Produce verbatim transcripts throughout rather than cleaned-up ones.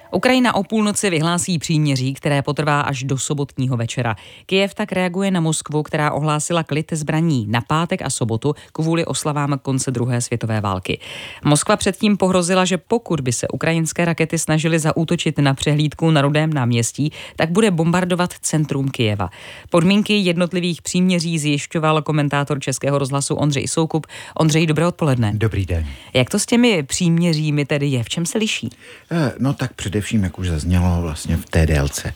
Ukrajina o půlnoci vyhlásí příměří, které potrvá až do sobotního večera. Kyjev tak reaguje na Moskvu, která ohlásila klid zbraní na pátek a sobotu kvůli oslavám konce druhé světové války. Moskva předtím pohrozila, že pokud by se ukrajinské rakety snažily zaútočit na přehlídku na Rudém náměstí, tak bude bombardovat centrum Kyjeva. Podmínky jednotlivých příměří zjišťoval komentátor Českého rozhlasu Ondřej Soukup. Ondřej, dobré odpoledne. Dobrý den. Jak to s těmi příměřími tedy je? V čem se liší? No tak především, jak už zaznělo, vlastně v té délce.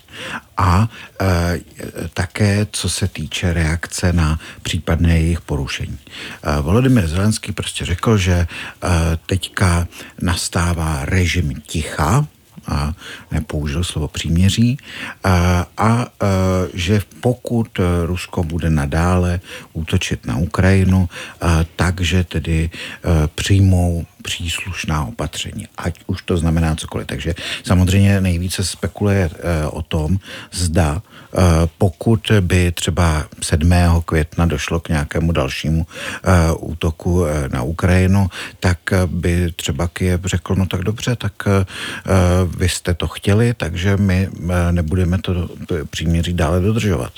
A e, také, co se týče reakce na případné jejich porušení. E, Volodymyr Zelenský prostě řekl, že e, teďka nastává režim ticha, a nepoužil slovo příměří, a, a že pokud Rusko bude nadále útočit na Ukrajinu, a, takže tedy a, přijmou příslušná opatření, ať už to znamená cokoliv. Takže samozřejmě nejvíce spekuluje e, o tom, zda e, pokud by třeba sedmého května došlo k nějakému dalšímu e, útoku e, na Ukrajinu, tak by třeba Kyjev řekl, no tak dobře, tak e, vy jste to chtěli, takže my e, nebudeme to příměří dále dodržovat.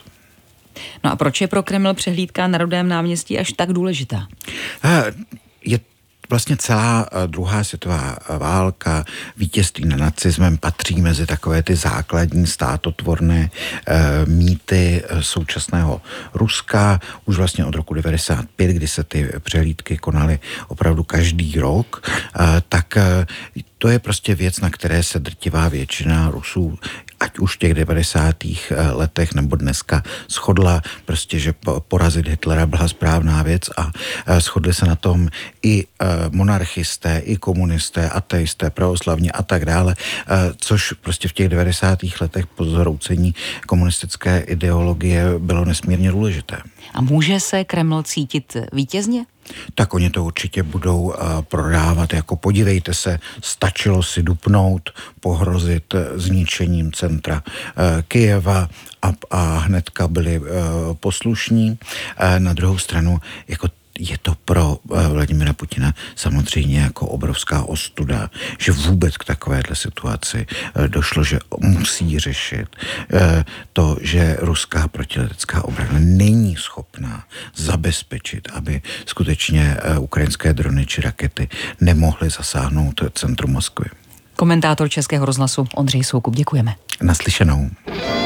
No a proč je pro Kreml přehlídka na Rudém náměstí až tak důležitá? E, je Vlastně celá druhá světová válka, vítězství nad nacismem patří mezi takové ty základní státotvorné e, mýty současného Ruska. Už vlastně od roku devadesát pět, kdy se ty přehlídky konaly opravdu každý rok, e, tak e, to je prostě věc, na které se drtivá většina Rusů, ať už v těch devadesátých letech nebo dneska, shodla prostě, že porazit Hitlera byla správná věc a shodli se na tom i monarchisté, i komunisté, ateisté, pravoslavní a tak dále, což prostě v těch devadesátých letech po zhroucení komunistické ideologie bylo nesmírně důležité. A může se Kreml cítit vítězně? Tak oni to určitě budou uh, prodávat, jako podívejte se, stačilo si dupnout, pohrozit uh, zničením centra uh, Kyjeva a, a hnedka byli uh, poslušní. Uh, na druhou stranu, jako je to pro Vladimira Putina samozřejmě jako obrovská ostuda, že vůbec k takovéhle situaci došlo, že musí řešit to, že ruská protiletecká obrana není schopná zabezpečit, aby skutečně ukrajinské drony či rakety nemohly zasáhnout centrum Moskvy. Komentátor Českého rozhlasu Ondřej Soukup, děkujeme. Naslyšenou.